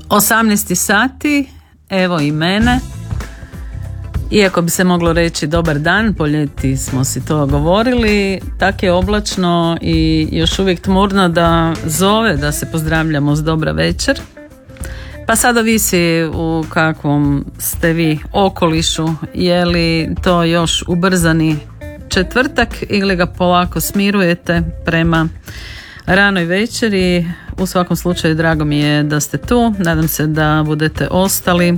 18 sati, evo i mene. Iako bi se moglo reći dobar dan, po ljeti smo si to govorili, tak je oblačno i još uvijek tmurno da zove da se pozdravljamo s dobra večer. Pa sad ovisi u kakvom ste vi okolišu, je li to još ubrzani četvrtak ili ga polako smirujete prema ranoj večeri. U svakom slučaju drago mi je da ste tu, nadam se da budete ostali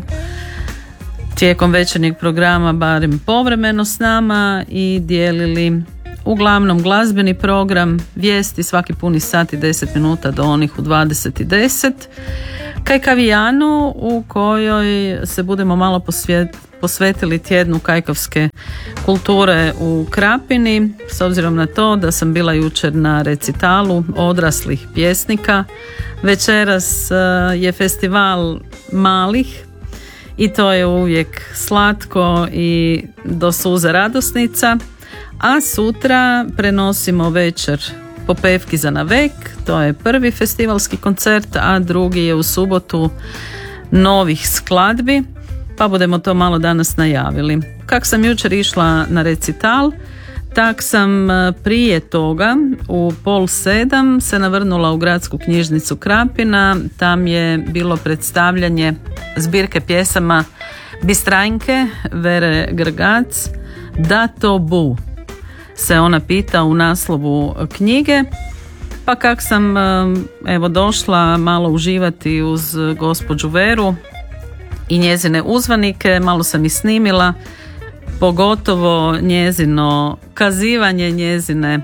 tijekom večernjeg programa barem povremeno s nama i dijelili uglavnom glazbeni program, vijesti svaki puni sat i 10 minuta do onih u 20:10, Kajkavijanu u kojoj se budemo malo posvetili tjednu kajkavske kulture u Krapini, s obzirom na to da sam bila jučer na recitalu odraslih pjesnika. Večeras je festival malih i to je uvijek slatko i do suza radosnica, a sutra prenosimo večer Popevki za navek, to je prvi festivalski koncert, a drugi je u subotu novih skladbi, pa budemo to malo danas najavili. Kako sam jučer išla na recital, tak sam prije toga u 6:30 se navrnula u gradsku knjižnicu Krapina. Tam je bilo predstavljanje zbirke pjesama Bistrajnke Vere Grgac, Da to bu se ona pita u naslovu knjige. Pa kak sam došla malo uživati uz gospođu Veru i njezine uzvanike, malo sam i snimila, pogotovo njezino kazivanje, njezine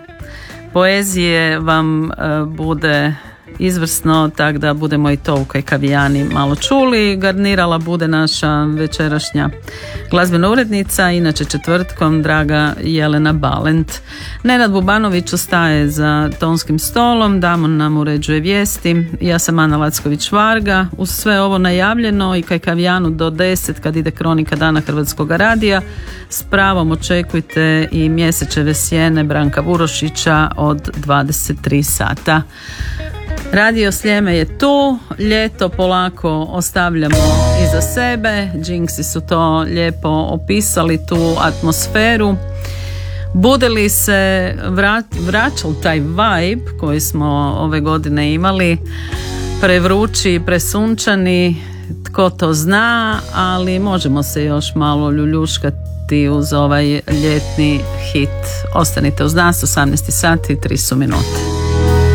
poezije vam bude izvrsno, tako da budemo i to u Kajkavijani malo čuli. Garnirala bude naša večerašnja glazbena urednica, inače četvrtkom draga Jelena Balent. Nenad Bubanović ostaje za tonskim stolom, Damon nam uređuje vijesti, ja sam Ana Lacković-Varga. Uz sve ovo najavljeno i Kajkavijanu do 10 kad ide kronika Dana Hrvatskog radija, s pravom očekujte i Mjesečeve sjene Branka Vurošića od 23 sata. Radio Sljeme je tu, ljeto polako ostavljamo iza sebe, Jinxi su to lijepo opisali, tu atmosferu. Bude li se vraćal taj vibe koji smo ove godine imali, prevrući, presunčani, tko to zna, ali možemo se još malo ljuljuškati uz ovaj ljetni hit. Ostanite uz nas, 18 sati i 3 minute.